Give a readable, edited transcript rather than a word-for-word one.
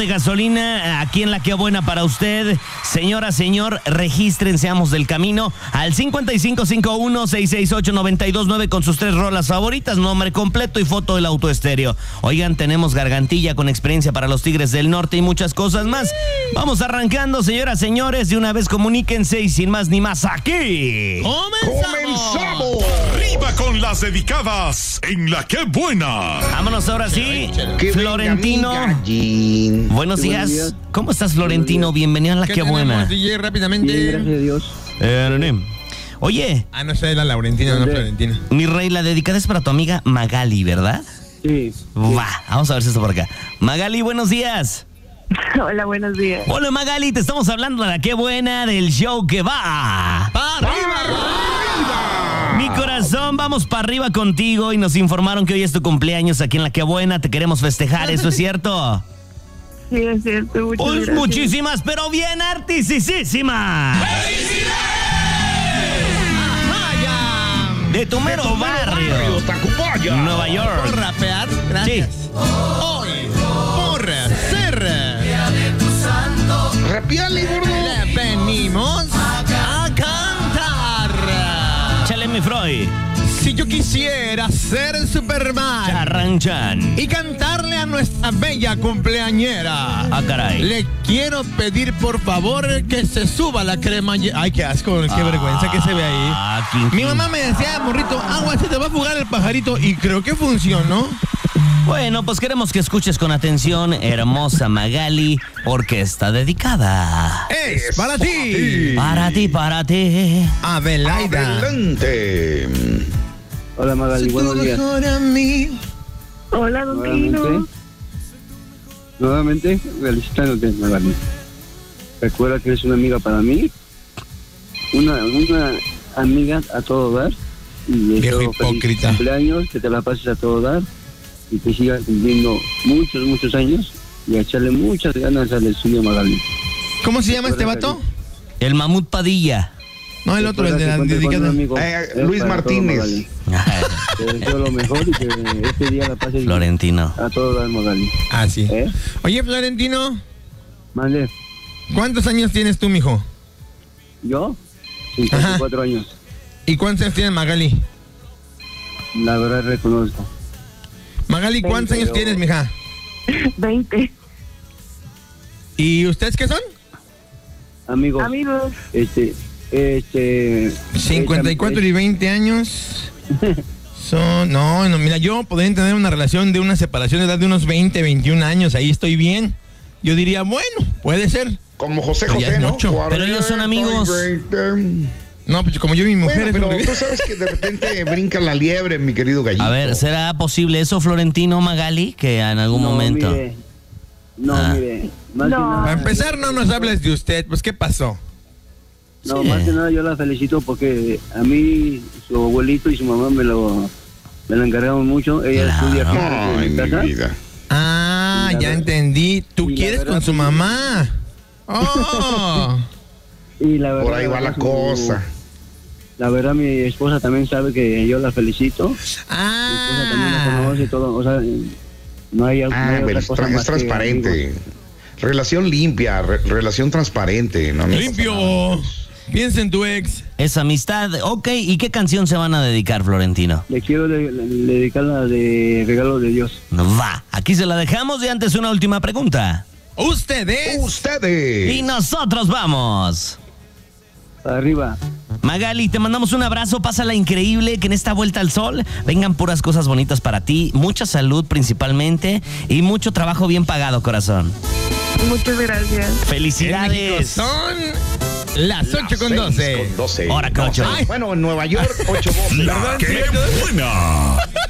de gasolina aquí en La Que Buena para usted. Señora, señor, registren, seamos del camino al 5551-668-929 con sus 3 rolas favoritas, nombre completo y foto del auto estéreo. Oigan, tenemos gargantilla con experiencia para los Tigres del Norte y muchas cosas más. Vamos arrancando, señoras, señores, de una vez comuníquense y sin más ni más aquí. ¡Comenzamos! ¡Arriba con las dedicadas en La Que Buena! Vámonos ahora sí. Florentino. Buenos días. ¿Cómo estás, Florentino? Bienvenido a La Que Buena. DJ, rápidamente. Bien, gracias a Dios. Oye. No sé, la Laurentina, no Florentina. Mi rey, la dedicada es para tu amiga Magali, ¿verdad? Sí. Vamos a ver si está por acá. Magali, buenos días. Hola, buenos días. Hola, Magali, te estamos hablando de La Que Buena, del show que va. ¡Para arriba! Mi corazón, vamos para arriba contigo y nos informaron que hoy es tu cumpleaños aquí en La Que Buena. Te queremos festejar, ¿eso es cierto? Sí, es cierto. Muchas Pues gracias. muchísimas, pero bien artisísimas. De tu mero barrio, Tacubaya. Nueva York. Por rapear, gracias. Sí. Hoy, por ser, Rapiale, gordo. le venimos a cantar. Chale, mi Freud. Si yo quisiera ser Superman Charranchan. y cantarle a nuestra bella cumpleañera, Ah, caray. le quiero pedir por favor que se suba la crema. Ay, qué asco, qué vergüenza que se ve ahí. Mi mamá me decía, morrito, agua, se te va a fugar el pajarito, y creo que funcionó. Bueno, pues queremos que escuches con atención, hermosa Magali, porque está dedicada. Es para ti, Para ti, para ti. Adelaida. Adelante. Hola Magali, buenos días. Hola, don Trino. Nuevamente, felicitándote, Magali. Recuerda que eres una amiga para mí. Una amiga a todo dar. Y Viejo deseo feliz hipócrita. cumpleaños, que te la pases a todo dar. Y que sigas cumpliendo muchos años. Y a echarle muchas ganas al estudio, Magali. ¿Cómo se llama este vato? El Mamut Padilla. No, el otro, el de la Recuerda que cuando dedicada. eres amigo, Luis es para todo, Martínez. Magali. Te deseo lo mejor y que este día la pases Florentino. a todo dar, Magali. Ah, sí. ¿Eh? Oye, Florentino, Mande, ¿cuántos años tienes tú, mijo? yo, 54 años. ¿Y cuántos años tiene Magali? La verdad reconozco. Magali, ¿cuántos años tienes, mija? 20. ¿Y ustedes qué son? Amigos, Amigos. 54 y 20 años. No, mira, yo podría tener una relación de una separación de edad de unos 20, 21 años, ahí estoy bien. Yo diría, bueno, puede ser. Como José Pero ya José, es ¿no? mucho. Pero ellos son amigos. No, pues como yo y mi mujer. Bueno, pero es tú sabes que de repente brinca la liebre, mi querido gallito. A ver, ¿será posible eso, Florentino, Magali? Que en algún momento. Mire, Ah. mire, más No. que nada, Para empezar, no nos hables de usted, pues ¿qué pasó? no, Sí. más que nada yo la felicito porque a mí su abuelito y su mamá me lo encargaron mucho. Ella Claro. estudia aquí Ay, en mi mi casa. vida. Ah, Y la ya verdad- entendí. ¿Tú y la quieres verdad, con su sí. mamá? Oh. Y la verdad, Por ahí va la cosa. La verdad, mi esposa también sabe que yo la felicito. Mi esposa también la Ah. conoce y todo. O sea, no hay, no hay Pero otra cosa más es que transparente. amigos. Relación limpia, relación transparente. No Limpio. Piensa en tu ex. Es amistad. Ok, ¿y qué canción se van a dedicar, Florentino? Le quiero dedicar la de Regalo de Dios. Va, aquí se la dejamos y antes una última pregunta. Ustedes. Ustedes. Y nosotros vamos. Arriba. Magali, te mandamos un abrazo, pásala increíble, que en esta vuelta al sol vengan puras cosas bonitas para ti, mucha salud principalmente y mucho trabajo bien pagado, corazón. Muchas gracias. En México Felicidades. son las 8:12. 6:12. Hora, cocho. Bueno, en Nueva York, 8:12. La Que Buena.